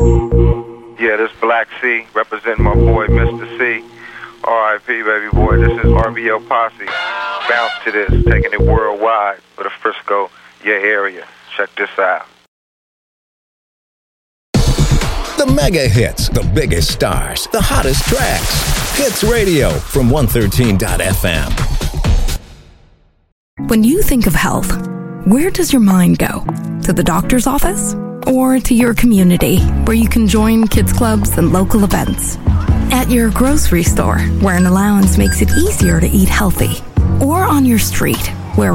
Yeah, this Black C, representing my boy Mr. C. R.I.P. baby boy, this is RBL Posse. Bounce to this, taking it worldwide for the Frisco, your area. Check this out. The mega hits, the biggest stars, the hottest tracks. Hits Radio from 113.fm. When you think of health, where does your mind go? To the doctor's office? Or to your community, where you can join kids clubs and local events? At your grocery store, where an allowance makes it easier to eat healthy? Or on your street,